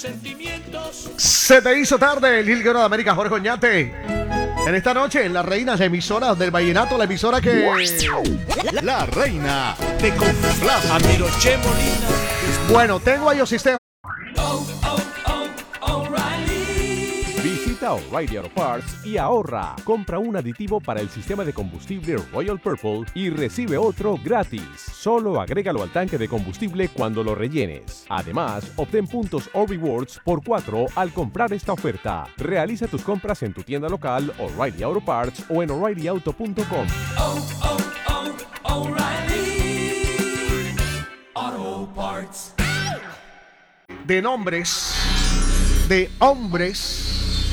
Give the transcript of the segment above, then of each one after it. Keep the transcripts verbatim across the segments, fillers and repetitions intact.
Sentimientos. Se te hizo tarde, el Hilguero de América, Jorge Oñate. En esta noche, en La Reina, la emisora del vallenato, la emisora que... La Reina te complace. Amiroche Molina. Bueno, tengo a Yosistema. Oh, oh, oh, O'Reilly. Visita O'Reilly Auto Parts y ahorra. Compra un aditivo para el sistema de combustible Royal Purple y recibe otro gratis. Solo agrégalo al tanque de combustible cuando lo rellenes. Además, obtén puntos o rewards por cuatro al comprar esta oferta. Realiza tus compras en tu tienda local O'Reilly Auto Parts o en O'Reilly Auto punto com. Oh, oh, oh, O'Reilly. Auto Parts. De nombres de hombres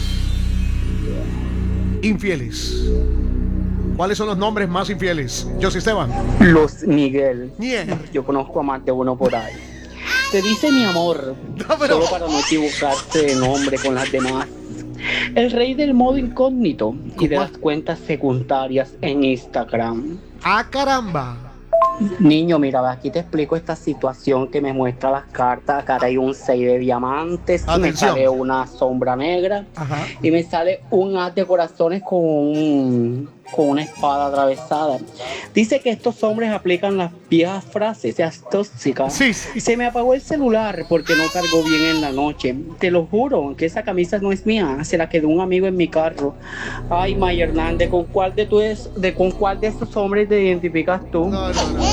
infieles. ¿Cuáles son los nombres más infieles? José Esteban. Los Miguel. Nier. Yo conozco a más de uno por ahí. Te dice mi amor, No, pero- solo para no equivocarse de nombre con las demás. El rey del modo incógnito y de ¿Cómo? las cuentas secundarias en Instagram. ¡Ah, caramba! Niño, mira, aquí te explico esta situación que me muestra las cartas. Acá hay un seis de diamantes, me Atención. sale una sombra negra Ajá. y me sale un haz de corazones con, un- con una espada atravesada. Dice que estos hombres aplican las viejas frases, seas tóxica. Sí, sí. Se me apagó el celular porque no cargó bien en la noche. Te lo juro que esa camisa no es mía, se la quedó un amigo en mi carro. Ay, May Hernández, ¿con cuál de tú es, de con cuál de estos hombres te identificas tú? No, no, no.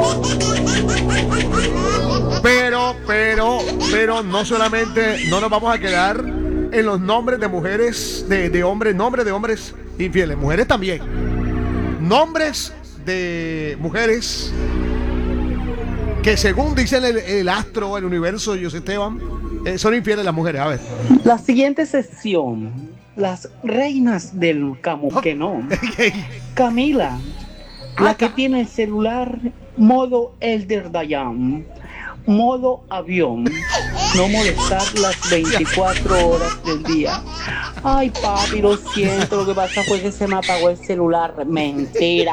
Pero, pero, pero no solamente, no nos vamos a quedar en los nombres de mujeres, de, de hombres, nombres de hombres infieles, mujeres también. Nombres de mujeres que según dicen el, el astro, el universo, José Esteban, eh, son infieles las mujeres. A ver. La siguiente sección, las reinas del camuquenó. Camila, la que tiene el celular modo Elder Dayan, modo avión, no molestar las veinticuatro horas del día. Ay, papi, lo siento, lo que pasa fue que se me apagó el celular. Mentira.